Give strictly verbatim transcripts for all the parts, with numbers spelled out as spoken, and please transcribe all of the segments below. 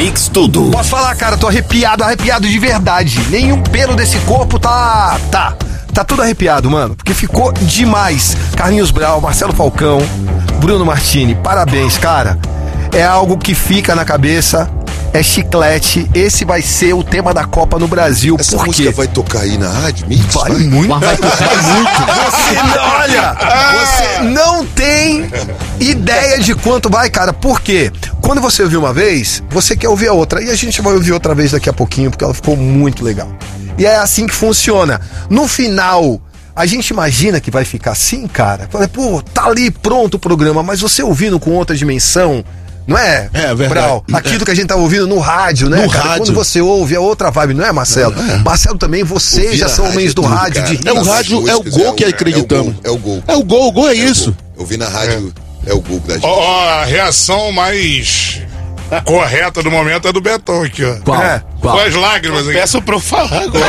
Mix Tudo. Posso falar, cara, tô arrepiado, arrepiado de verdade. Nenhum pelo desse corpo tá... tá... Tá tudo arrepiado, mano, porque ficou demais. Carlinhos Brau, Marcelo Falcão, Bruno Martini, parabéns, cara. É algo que fica na cabeça, é chiclete. Esse vai ser o tema da Copa no Brasil. Essa Por música quê? vai tocar aí na rádio? Mix, Vai, vai muito. Mas vai tocar muito. Você, olha, você não tem ideia de quanto vai, cara. Por quê? Quando você ouviu uma vez, você quer ouvir a outra. E a gente vai ouvir outra vez daqui a pouquinho, porque ela ficou muito legal. E é assim que funciona. No final, a gente imagina que vai ficar assim, cara. Fala, pô, tá ali pronto o programa, mas você ouvindo com outra dimensão, não é? É, verdade. Brau? Aquilo que a gente tá ouvindo no rádio, né, No cara? rádio. Quando você ouve, é outra vibe, não é, Marcelo? É. Marcelo também, vocês Ouvir já na são rádio homens é do tudo, rádio, cara. de É o rir. rádio, é o gol que acreditamos. É o gol. É o gol, o gol é isso. Eu vi na rádio, é o gol da gente. Ó, ó, a reação mais correta do momento é do Betão aqui, ó. Qual? É. Qual? Com as lágrimas aqui. Peço pra eu falar agora.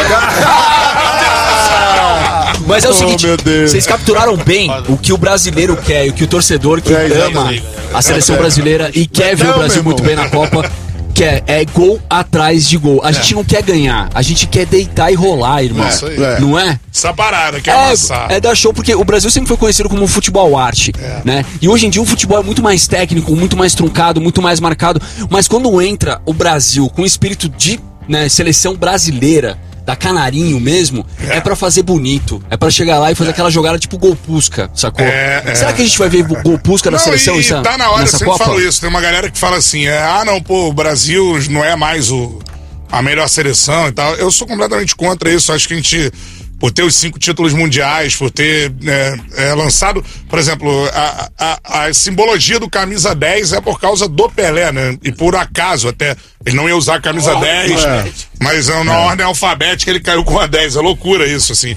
Mas é o Oh, seguinte, meu Deus. vocês capturaram bem o que o brasileiro quer, o que o torcedor que É, ama a seleção brasileira e quer ver o Não, Brasil meu muito bem na Copa, quer, é gol atrás de gol. A gente não quer ganhar, a gente quer deitar e rolar, irmão. É isso aí. É. Não é? Essa parada, que é amassar. É, é dar show, porque o Brasil sempre foi conhecido como um futebol arte, né? E hoje em dia o futebol é muito mais técnico, muito mais truncado, muito mais marcado. Mas quando entra o Brasil com espírito de, né, seleção brasileira, da Canarinho mesmo, é, é pra fazer bonito. É pra chegar lá e fazer é. aquela jogada tipo Golpusca, sacou? É, é. Será que a gente vai ver Golpusca na Não, seleção? e, essa, tá na hora, eu nessa sempre Copa? falo isso. Tem uma galera que fala assim, é, ah não, pô, o Brasil não é mais o, a melhor seleção e tal. Eu sou completamente contra isso. Acho que a gente, por ter os cinco títulos mundiais, por ter é, é, lançado, por exemplo, a, a, a simbologia do camisa dez é por causa do Pelé, né? E por acaso até, ele não ia usar a camisa oh, dez, é. mas na é. ordem alfabética ele caiu com a dez. É loucura isso, assim.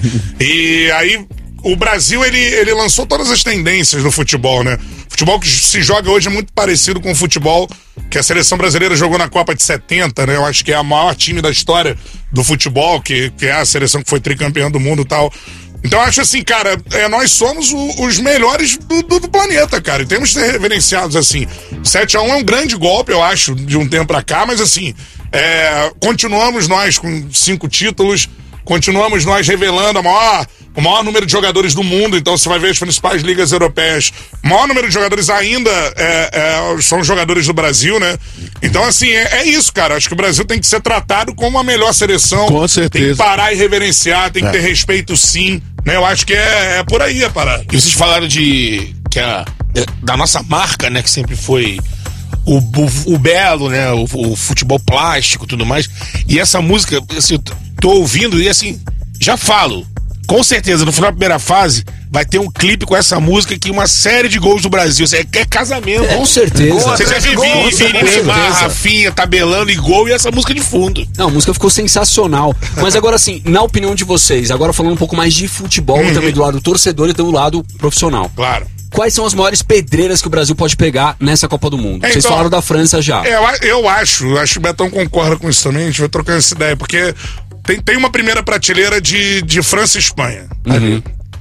E aí, o Brasil, ele, ele lançou todas as tendências do futebol, né? Futebol que se joga hoje é muito parecido com o futebol que a seleção brasileira jogou na Copa de setenta, né? Eu acho que é a maior time da história do futebol, que, que é a seleção que foi tricampeã do mundo e tal. Então eu acho assim, cara, é, nós somos o, os melhores do, do, do planeta, cara, e temos que ser reverenciados assim. sete a um é um grande golpe, eu acho, de um tempo pra cá, mas assim, é, continuamos nós com cinco títulos, continuamos nós revelando a maior, o maior número de jogadores do mundo. Então você vai ver as principais ligas europeias, o maior número de jogadores ainda é, é, são jogadores do Brasil, né? Então assim, é, é isso, cara, acho que o Brasil tem que ser tratado como a melhor seleção. Com certeza. Tem que parar e reverenciar, tem que é. ter respeito sim, né? Eu acho que é, é por aí a parada. E vocês falaram de que a, da nossa marca, né, que sempre foi o, o, o belo, né, o, o futebol plástico e tudo mais. E essa música, assim, eu tô ouvindo e assim, já falo, com certeza, no final da primeira fase vai ter um clipe com essa música que uma série de gols do Brasil. Isso é, é casamento. Com certeza. Você já viu Neymar, Rafinha, tabelando e gol e essa música de fundo. Não, a música ficou sensacional. Mas agora assim, na opinião de vocês, agora falando um pouco mais de futebol, uhum. também do lado do torcedor e do lado profissional. Claro. Quais são as maiores pedreiras que o Brasil pode pegar nessa Copa do Mundo? Então, vocês falaram da França já. Eu, eu acho, acho que o Betão concorda com isso também, a gente vai trocando essa ideia, porque tem, tem uma primeira prateleira de, de França e Espanha. Uhum.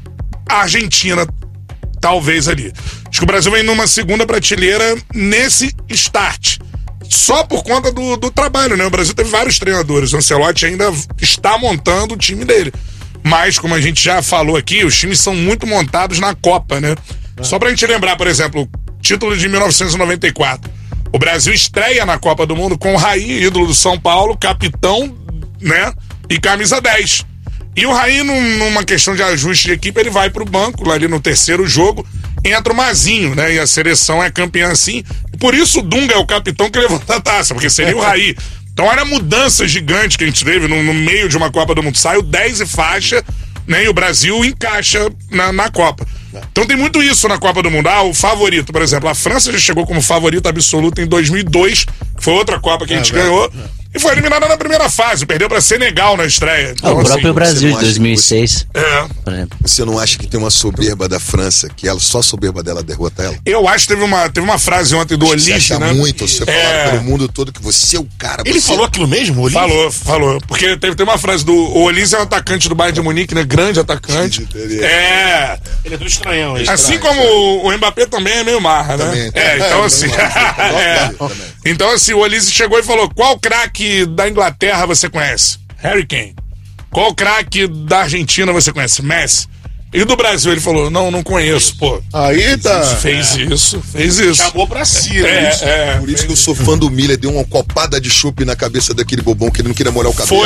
A Argentina, talvez ali. Acho que o Brasil vem numa segunda prateleira nesse start. Só por conta do, do trabalho, né? O Brasil teve vários treinadores. O Ancelotti ainda está montando o time dele. Mas, como a gente já falou aqui, os times são muito montados na Copa, né? É. Só pra gente lembrar, por exemplo, o título de mil novecentos e noventa e quatro. O Brasil estreia na Copa do Mundo com o Raí, ídolo do São Paulo, capitão, né? E camisa dez. E o Raí, num, numa questão de ajuste de equipe, ele vai pro banco, lá ali no terceiro jogo, entra o Mazinho, né? E a seleção é campeã assim. Por isso o Dunga é o capitão que levanta a taça, porque seria o Raí. Então olha a mudança gigante que a gente teve no, no meio de uma Copa do Mundo. Sai o dez e faixa, né? E o Brasil encaixa na, na Copa. Então tem muito isso na Copa do Mundo. Ah, o favorito, por exemplo, a França já chegou como favorito absoluto em dois mil e dois, que foi outra Copa que a gente é, ganhou. É. e foi eliminada na primeira fase. Perdeu pra Senegal na estreia. Ah, Então, o próprio assim, Brasil de acha que dois mil e seis. é. Por exemplo. Você não acha que tem uma soberba da França, que ela, só a soberba dela derrota ela? Eu acho que teve uma, teve uma frase ontem do Você Olise, acha né? muito, você É. falar pelo mundo todo que você é o cara. Ele você... falou aquilo mesmo, Olise? Falou, falou. Porque teve, teve uma frase do o Olise é um atacante do Bayern de Munique, né? Grande atacante. É. Ele é tudo estranhão. Ele. Assim como o, o Mbappé também é meio marra, né? Também, É, é, então é, assim. meio marra. é. Também. Então assim, o Olise chegou e falou: qual craque da Inglaterra você conhece? Harry Kane. Qual craque da Argentina você conhece? Messi. E do Brasil, ele falou: não, não conheço, pô. Aí tá. Fez isso, fez isso. Acabou pra si, né? É, é. Por isso que eu sou fã do Miller, deu uma copada de chope na cabeça daquele bobão que ele não queria molhar o cabelo. Foi.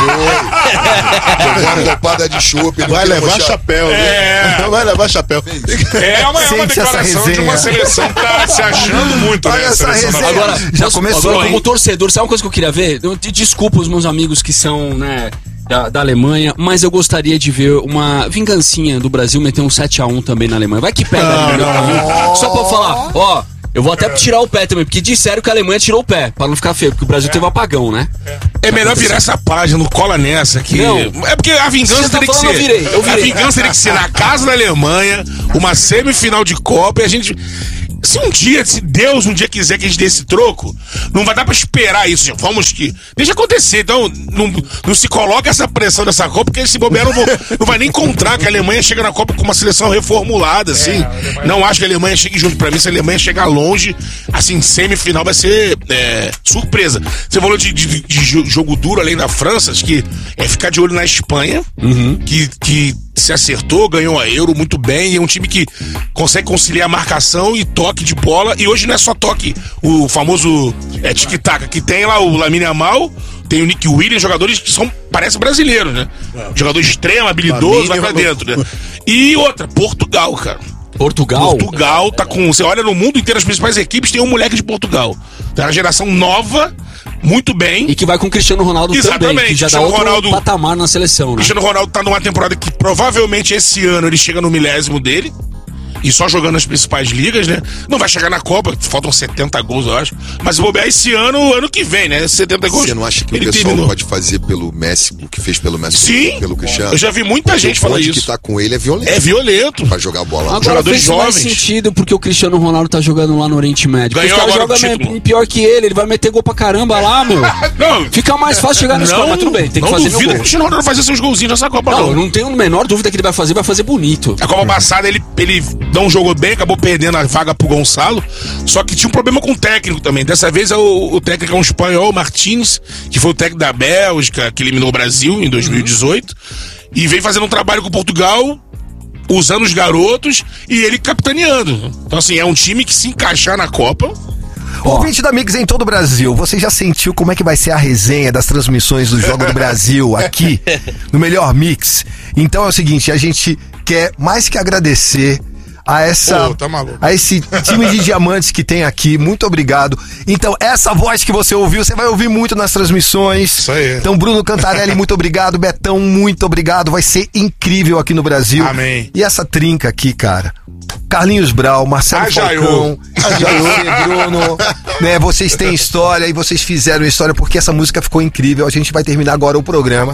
Foi. Deu uma copada de chope. Vai levar chapéu, viu? É. Vai levar chapéu. É uma, é uma Sente essa declaração de resenha. uma seleção que tá se achando muito, Olha né? a essa seleção resenha. nacional. Agora, Já posso- começou, agora, hein? como torcedor, sabe uma coisa que eu queria ver? Eu- de- Desculpa os meus amigos que são, né, da, da Alemanha, mas eu gostaria de ver uma vingancinha do Brasil meter um sete a um também na Alemanha. Vai que pega ali no meu caminho. Só pra falar, ó, eu vou até tirar o pé também, porque disseram que a Alemanha tirou o pé, pra não ficar feio, porque o Brasil teve um apagão, né? É melhor virar essa página, não cola nessa aqui. Não. É porque a vingança Você tá teria que falando, ser. eu virei, eu virei. A vingança teria que ser na casa da Alemanha, uma semifinal de Copa, e a gente. Se um dia, se Deus um dia quiser que a gente dê esse troco, não vai dar pra esperar isso. Gente. Vamos que. Deixa acontecer. Então, não, não se coloca essa pressão dessa Copa, porque esse bobear não, vou- não vai nem encontrar que a Alemanha chega na Copa com uma seleção reformulada, assim. Não acho que a Alemanha chegue junto. Pra mim, se a Alemanha chegar longe, assim, semifinal vai ser é, surpresa. Você falou de, de- de jo- jogo duro além da França, acho que é ficar de olho na Espanha, que, que se acertou, ganhou a Euro muito bem, e é um time que consegue conciliar marcação e toque de bola, e hoje não é só toque, o famoso é, tic-tac, que tem lá o Lamine Yamal, tem o Nick Williams, jogadores que são, parece brasileiros, né? Jogador extremo, habilidoso, vai pra dentro, né? E outra, Portugal, cara. Portugal. Portugal tá com. Você olha no mundo inteiro, as principais equipes, tem um moleque de Portugal. Tem uma geração nova, muito bem. E que vai com o Cristiano Ronaldo também, Exatamente, que já dá Cristiano outro Ronaldo- patamar na seleção, né? Cristiano Ronaldo tá numa temporada que provavelmente esse ano ele chega no milésimo dele. E só jogando nas principais ligas, né? Não vai chegar na Copa, faltam setenta gols, eu acho. Mas se bobear esse ano, ano que vem, né? setenta gols. Você não acha que o ele pessoal terminou. pode fazer pelo Messi, o que fez pelo Messi, Sim, pelo Cristiano? eu já vi muita gente o falar bonde isso. que tá com ele é violento. É violento. Pra jogar bola. Agora jogadores fez mais jovens. sentido porque o Cristiano Ronaldo tá jogando lá no Oriente Médio. Ganhou Os caras agora o jogam título. me- pior que ele, ele vai meter gol pra caramba lá, meu. Não, Fica mais fácil chegar nesse gol, mas tudo bem, tem que não fazer duvido meu que o gol. Cristiano Ronaldo fazer seus golzinhos nessa Copa, Não, não. eu não tenho a menor dúvida que ele vai fazer, vai fazer bonito. A Copa passada ele, ele não jogou bem, acabou perdendo a vaga pro Gonçalo. Só que tinha um problema com o técnico também. Dessa vez é o, o técnico é um espanhol, Martins, que foi o técnico da Bélgica, que eliminou o Brasil em dois mil e dezoito. E veio fazendo um trabalho com Portugal, usando os garotos e ele capitaneando. Então, assim, é um time que se encaixar na Copa. Ouvinte da Mix em todo o Brasil, você já sentiu como é que vai ser a resenha das transmissões do Jogo do Brasil aqui no Melhor Mix? Então é o seguinte, a gente quer mais que agradecer a essa Pô, tá maluco. a esse time de diamantes que tem aqui. Muito obrigado. Então, essa voz que você ouviu, você vai ouvir muito nas transmissões. Isso aí. Então, Bruno Cantarelli, muito obrigado. Betão, muito obrigado. Vai ser incrível aqui no Brasil. Amém. E essa trinca aqui, cara. Carlinhos Brau, Marcelo Ajaiô. Falcão, Ajaiô, Bruno, né, vocês têm história e vocês fizeram história porque essa música ficou incrível. A gente vai terminar agora o programa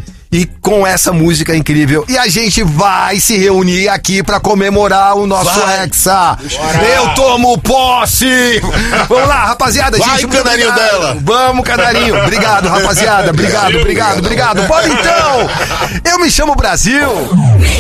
e com essa música incrível. E a gente vai se reunir aqui pra comemorar o nosso Vai. Hexa. Eu tomo posse! Vamos lá, rapaziada. Vai, gente, muito canarinho obrigado. dela. Vamos, canarinho. Obrigado, rapaziada. Obrigado, obrigado, obrigado. Bora então. Eu me chamo Brasil.